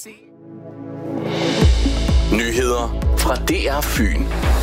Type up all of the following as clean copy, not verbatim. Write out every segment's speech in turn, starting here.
Nyheder fra DR Fyn.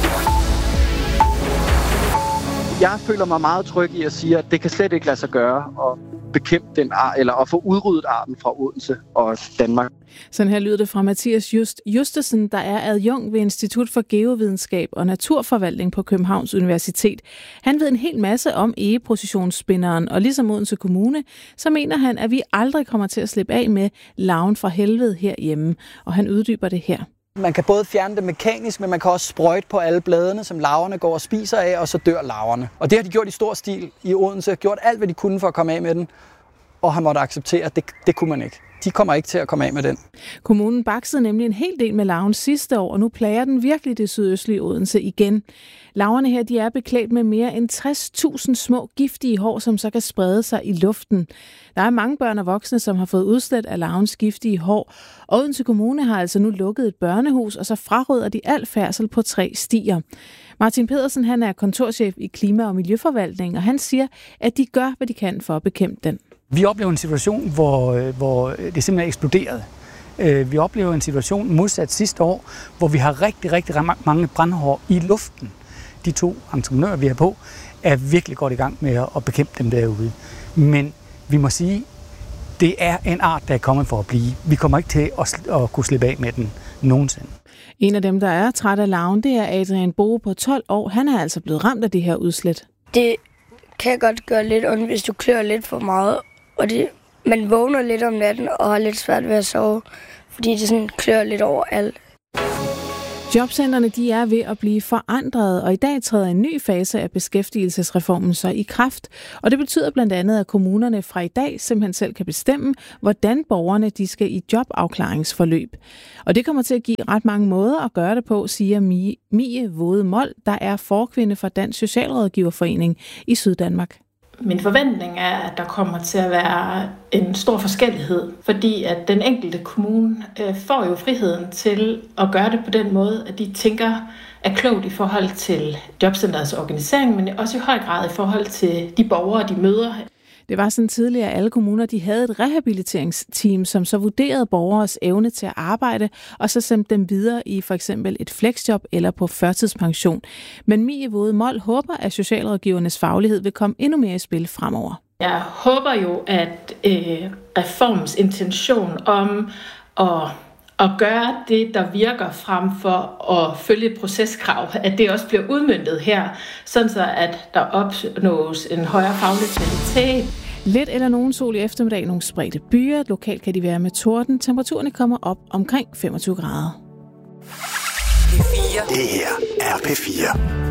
Jeg føler mig meget tryg i at sige, at det kan slet ikke lade sig gøre at bekæmpe den art, eller at få udryddet arten fra Odense og Danmark. Sådan her lyder det fra Mathias Justesen, der er adjunkt ved Institut for Geovidenskab og Naturforvaltning på Københavns Universitet. Han ved en hel masse om egeprocessionsspinderen, og ligesom Odense Kommune, så mener han, at vi aldrig kommer til at slippe af med larven fra helvede herhjemme, og han uddyber det her. Man kan både fjerne det mekanisk, men man kan også sprøjte på alle bladene, som larverne går og spiser af, og så dør larverne. Og det har de gjort i stor stil i Odense, gjort alt, hvad de kunne for at komme af med den, og han måtte acceptere, at det kunne man ikke. De kommer ikke til at komme af med den. Kommunen baksede nemlig en hel del med larven sidste år, og nu plager den virkelig det sydøstlige Odense igen. Larverne her, de er beklædt med mere end 60.000 små giftige hår, som så kan sprede sig i luften. Der er mange børn og voksne, som har fået udslæt af larvens giftige hår. Odense Kommune har altså nu lukket et børnehus, og så fraråder de al færdsel på 3 stier. Martin Pedersen, han er kontorchef i Klima- og Miljøforvaltning, og han siger, at de gør, hvad de kan for at bekæmpe den. Vi oplever en situation, hvor det simpelthen er eksploderet. Vi oplever en situation modsat sidste år, hvor vi har rigtig mange brandhår i luften. De 2 entreprenører, vi har på, er virkelig godt i gang med at bekæmpe dem derude. Men vi må sige, det er en art, der er kommet for at blive. Vi kommer ikke til at kunne slippe af med den nogensinde. En af dem, der er træt af larven, det er Adrian Boe på 12 år. Han er altså blevet ramt af det her udslæt. Det kan godt gøre lidt ondt, hvis du klør lidt for meget. Og man vågner lidt om natten og har lidt svært ved at sove, fordi det sådan klør lidt overalt. Jobcentrene, de er ved at blive forandret, og i dag træder en ny fase af beskæftigelsesreformen så i kraft. Og det betyder blandt andet, at kommunerne fra i dag simpelthen selv kan bestemme, hvordan borgerne de skal i jobafklaringsforløb. Og det kommer til at give ret mange måder at gøre det på, siger Mie Våde Mold, der er forkvinde for Dansk Socialrådgiverforening i Syddanmark. Min forventning er, at der kommer til at være en stor forskellighed, fordi at den enkelte kommune får jo friheden til at gøre det på den måde, at de tænker er klogt i forhold til jobcenterets organisering, men også i høj grad i forhold til de borgere, de møder. Det var sådan tidligere, at alle kommuner de havde et rehabiliteringsteam, som så vurderede borgeres evne til at arbejde, og så sendte dem videre i for eksempel et flexjob eller på førtidspension. Men Mie Våde Mold håber, at socialrådgivernes faglighed vil komme endnu mere i spil fremover. Jeg håber jo, at reformens intention om at gøre det, der virker frem for at følge et proceskrav, at det også bliver udmøntet her, sådan så at der opnås en højere faglig kvalitet. Lidt eller nogen sol i eftermiddag, nogle spredte byer. Lokalt kan de være med torden. Temperaturerne kommer op omkring 25 grader. P4. Det her er P4.